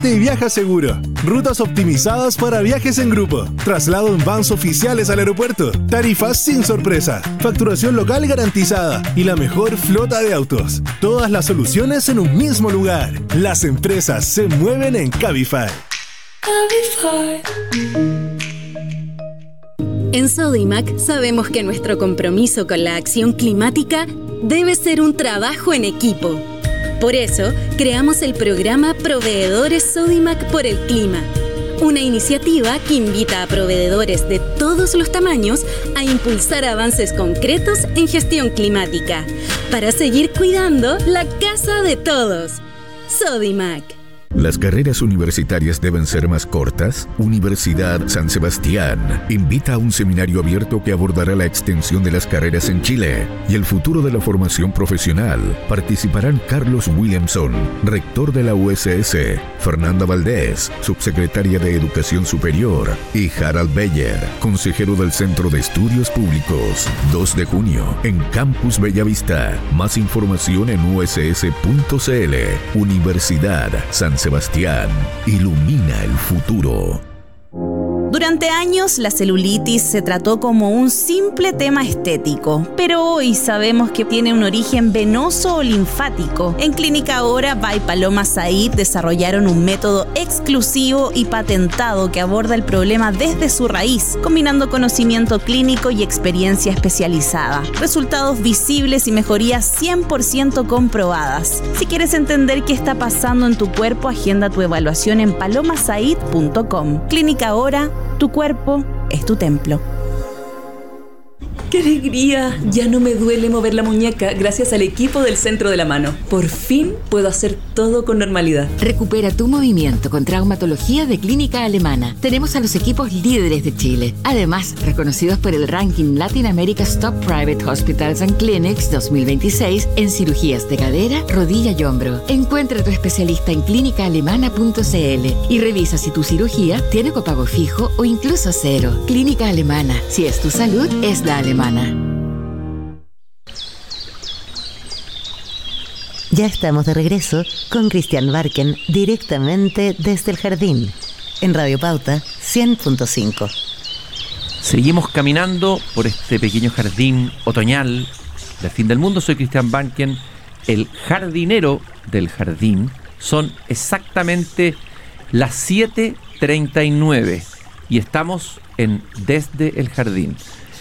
Y Viaja Seguro. Rutas optimizadas para viajes en grupo. Traslado en vans oficiales al aeropuerto. Tarifas sin sorpresa. Facturación local garantizada. Y la mejor flota de autos. Todas las soluciones en un mismo lugar. Las empresas se mueven en Cabify. En Sodimac sabemos que nuestro compromiso con la acción climática debe ser un trabajo en equipo. Por eso, creamos el programa Proveedores Sodimac por el Clima, una iniciativa que invita a proveedores de todos los tamaños a impulsar avances concretos en gestión climática, para seguir cuidando la casa de todos. Sodimac. ¿Las carreras universitarias deben ser más cortas? Universidad San Sebastián invita a un seminario abierto que abordará la extensión de las carreras en Chile y el futuro de la formación profesional. Participarán Carlos Williamson, rector de la USS, Fernanda Valdés, subsecretaria de Educación Superior, y Harald Beyer, consejero del Centro de Estudios Públicos. 2 de junio, en Campus Bellavista. Más información en uss.cl. Universidad San Sebastián. Ilumina el futuro. Durante años, la celulitis se trató como un simple tema estético, pero hoy sabemos que tiene un origen venoso o linfático. En Clínica Ahora by Paloma Said desarrollaron un método exclusivo y patentado que aborda el problema desde su raíz, combinando conocimiento clínico y experiencia especializada. Resultados visibles y mejorías 100% comprobadas. Si quieres entender qué está pasando en tu cuerpo, agenda tu evaluación en palomasaid.com. Clínica Ahora, tu cuerpo es tu templo. ¡Qué alegría! Ya no me duele mover la muñeca gracias al equipo del Centro de la Mano. Por fin puedo hacer todo con normalidad. Recupera tu movimiento con traumatología de Clínica Alemana. Tenemos a los equipos líderes de Chile. Además, reconocidos por el ranking Latin America's Top Private Hospitals and Clinics 2026 en cirugías de cadera, rodilla y hombro. Encuentra a tu especialista en clínicaalemana.cl y revisa si tu cirugía tiene copago fijo o incluso cero. Clínica Alemana. Si es tu salud, es la alemana. Ya estamos de regreso con Cristian Barken directamente desde el jardín en Radio Pauta 100.5. Seguimos caminando por este pequeño jardín otoñal del fin del mundo. Soy Cristian Barken, el jardinero del jardín. Son exactamente las 7:39 y estamos en Desde el Jardín.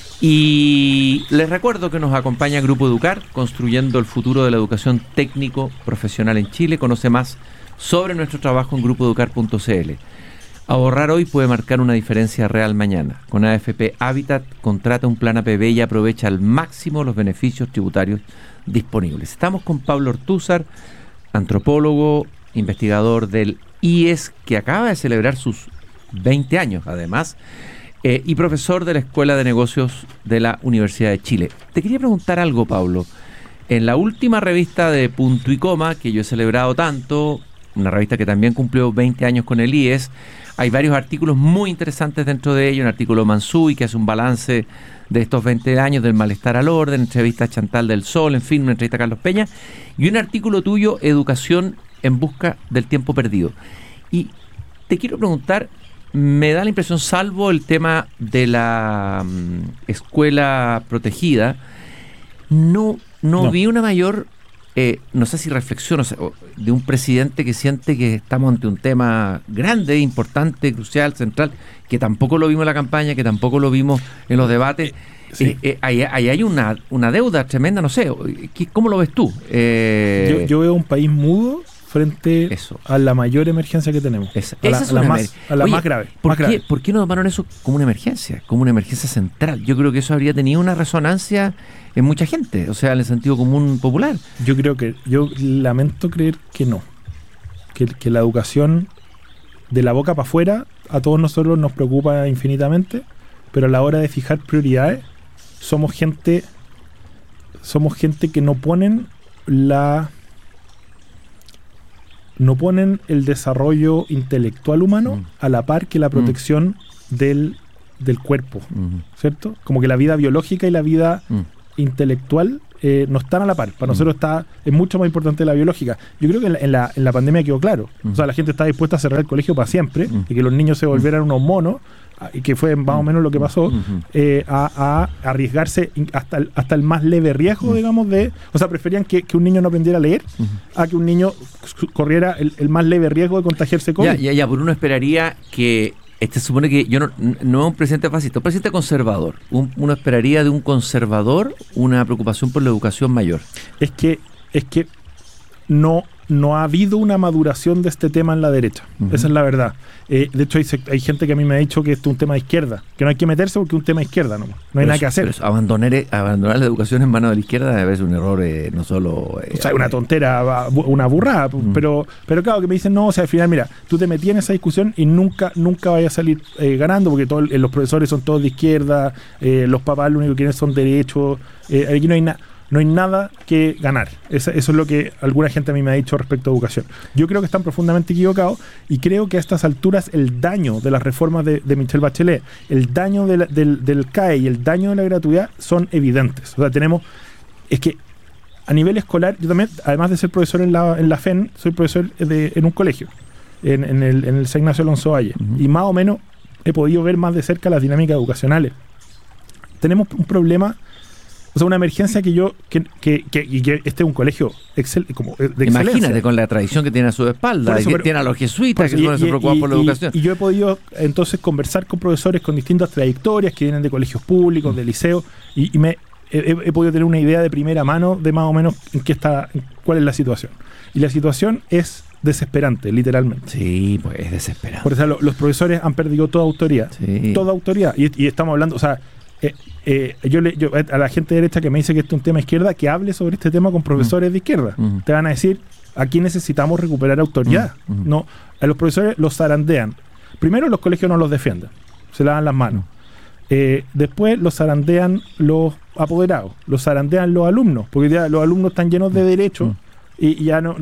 Y les recuerdo que nos acompaña Grupo Educar, construyendo el futuro de la educación técnico profesional en Chile. Conoce más sobre nuestro trabajo en grupoeducar.cl. Ahorrar hoy puede marcar una diferencia real mañana. Con AFP Habitat, contrata un plan APB y aprovecha al máximo los beneficios tributarios disponibles. Estamos con Pablo Ortúzar, antropólogo, investigador del IES, que acaba de celebrar sus 20 años, además, y profesor de la Escuela de Negocios de la Universidad de Chile. Te quería preguntar algo, Pablo. En la última revista de Punto y Coma, que yo he celebrado tanto, una revista que también cumplió 20 años con el IES, hay varios artículos muy interesantes dentro de ello. Un artículo de Mansui, que hace un balance de estos 20 años del malestar al orden, entrevista a Chantal del Sol, en fin, una entrevista a Carlos Peña, y un artículo tuyo, Educación en busca del tiempo perdido. Y te quiero preguntar, me da la impresión, salvo el tema de la escuela protegida, no vi una mayor, no sé si reflexión, o sea, de un presidente que siente que estamos ante un tema grande, importante, crucial, central, que tampoco lo vimos en la campaña, que tampoco lo vimos en los debates. Sí. Ahí hay una deuda tremenda, no sé, ¿cómo lo ves tú? Yo veo un país mudo frente a la mayor emergencia que tenemos, a la más grave. ¿Por qué no tomaron eso como una emergencia central? Yo creo que eso habría tenido una resonancia en mucha gente, o sea, en el sentido común popular. Yo lamento creer que no, que la educación de la boca para afuera a todos nosotros nos preocupa infinitamente, pero a la hora de fijar prioridades somos gente que no ponen el desarrollo intelectual humano a la par que la protección del cuerpo, ¿cierto? Como que la vida biológica y la vida intelectual no están a la par. Para nosotros es mucho más importante la biológica. Yo creo que en la pandemia quedó claro. O sea, la gente está dispuesta a cerrar el colegio para siempre y que los niños se volvieran unos monos, y que fue más o menos lo que pasó, a arriesgarse hasta el más leve riesgo, digamos, o sea, preferían que un niño no aprendiera a leer a que un niño corriera el más leve riesgo de contagiarse COVID. Ya, por uno esperaría que se supone que no es un presidente fascista, un presidente conservador. Uno esperaría de un conservador una preocupación por la educación mayor. Es que no ha habido una maduración de este tema en la derecha. Esa es la verdad. De hecho, hay gente que a mí me ha dicho que esto es un tema de izquierda, que no hay que meterse porque es un tema de izquierda, no hay nada que hacer. Pero abandonar la educación en manos de la izquierda me parece un error, no solo... o sea, una tontera, una burrada, pero claro, que me dicen, no, o sea, al final, mira, tú te metías en esa discusión y nunca vayas a salir ganando, porque los profesores son todos de izquierda, los papás lo único que quieren son derechos, aquí no hay nada. No hay nada que ganar. Eso es lo que alguna gente a mí me ha dicho respecto a educación. Yo creo que están profundamente equivocados y creo que a estas alturas el daño de las reformas de Michelle Bachelet, el daño del CAE y el daño de la gratuidad son evidentes. O sea, es que a nivel escolar, yo también, además de ser profesor en la FEN, soy profesor en un colegio, en el San Ignacio Alonso Valle, y más o menos he podido ver más de cerca las dinámicas educacionales. Tenemos un problema. O sea, una emergencia que este es un colegio de excelencia. Imagínate, con la tradición que tiene a su espalda, que tiene a los jesuitas que se preocupan por la educación. Y yo he podido entonces conversar con profesores con distintas trayectorias que vienen de colegios públicos, de liceos, y he podido tener una idea de primera mano de más o menos cuál es la situación. Y la situación es desesperante, literalmente. Sí, pues es desesperante. Por eso los profesores han perdido toda autoridad. Sí. Toda autoridad. Y estamos hablando, o sea... yo a la gente derecha que me dice que este es un tema de izquierda, que hable sobre este tema con profesores de izquierda. Te van a decir, aquí necesitamos recuperar autoridad. No, a los profesores los zarandean. Primero, los colegios no los defienden, se lavan las manos. Después los zarandean los apoderados, los zarandean los alumnos, porque ya los alumnos están llenos de derechos y ya no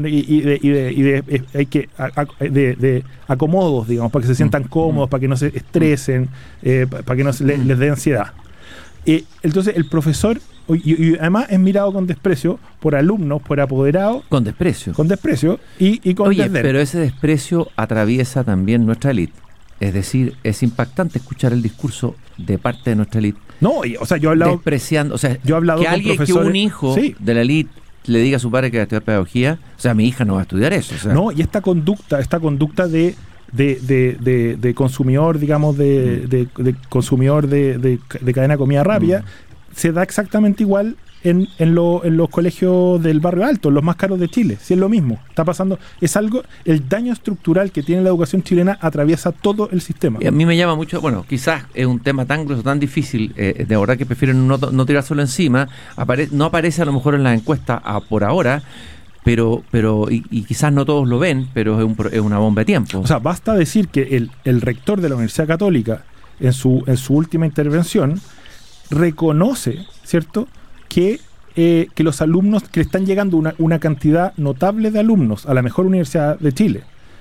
de acomodos, digamos, para que se sientan cómodos, para que no se estresen, para que no les dé ansiedad. Entonces el profesor y además es mirado con desprecio por alumnos, por apoderados, con desprecio y con desdén. Pero ese desprecio atraviesa también nuestra élite. Es decir, es impactante escuchar el discurso de parte de nuestra élite. No, o sea, yo he hablado despreciando, o sea, yo he hablado que alguien, que un hijo de la élite le diga a su padre que va a estudiar pedagogía, o sea, mi hija no va a estudiar eso. O sea. No, y esta conducta de consumidor, digamos, de consumidor de cadena de comida rápida, se da exactamente igual en los colegios del barrio alto, los más caros de Chile. Sí, es lo mismo. Está pasando, el daño estructural que tiene la educación chilena atraviesa todo el sistema. Y a mí me llama mucho, bueno, quizás es un tema tan grueso, tan difícil, de verdad que prefieren no tirárselo encima. No aparece a lo mejor en las encuestas por ahora, pero quizás no todos lo ven, pero es una bomba de tiempo. O sea, basta decir que el rector de la Universidad Católica, en su última intervención, reconoce, ¿cierto?, que los alumnos, que le están llegando una cantidad notable de alumnos a la mejor universidad de Chile,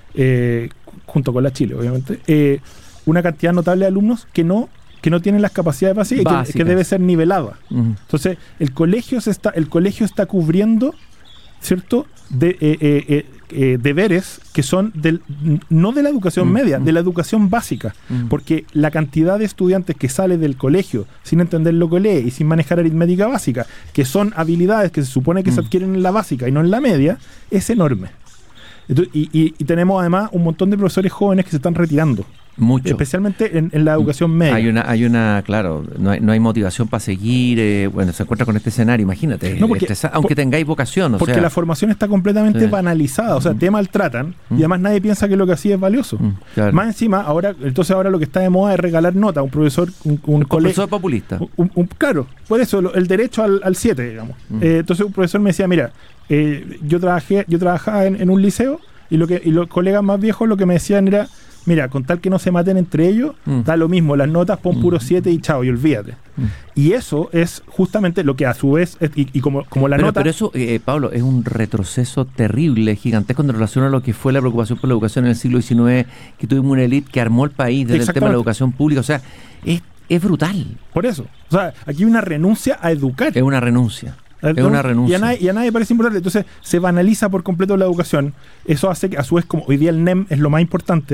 junto con la Chile, obviamente, una cantidad notable de alumnos que no tienen las capacidades básicas y que debe ser nivelada. Entonces, el colegio está cubriendo, ¿cierto?, deberes que son no de la educación media, de la educación básica, porque la cantidad de estudiantes que sale del colegio sin entender lo que lee y sin manejar aritmética básica, que son habilidades que se supone que se adquieren en la básica y no en la media, es enorme. Entonces, y tenemos además un montón de profesores jóvenes que se están retirando. Mucho. Especialmente en la educación media. Claro, no hay motivación para seguir, bueno, se encuentra con este escenario, imagínate, aunque tengáis vocación. Porque la formación está completamente banalizada, o sea, te maltratan y además nadie piensa que lo que hacía es valioso. Claro. Más encima, ahora lo que está de moda es regalar nota a un profesor, un profesor populista. Claro, por eso, el derecho al 7, digamos. Entonces un profesor me decía, mira, yo trabajaba en un liceo y los colegas más viejos lo que me decían era, mira, con tal que no se maten entre ellos, da lo mismo, las notas pon puro 7 y chao, y olvídate. Y eso es justamente lo que a su vez, como la nota... Pero eso, Pablo, es un retroceso terrible, gigantesco en relación a lo que fue la preocupación por la educación en el siglo XIX, que tuvimos una élite que armó el país desde el tema de la educación pública, o sea, es brutal. Por eso, o sea, aquí hay una renuncia a educar. Es una renuncia. Es una renuncia. Y a nadie parece importante. Entonces se banaliza por completo la educación. Eso hace que, a su vez, como hoy día el NEM es lo más importante,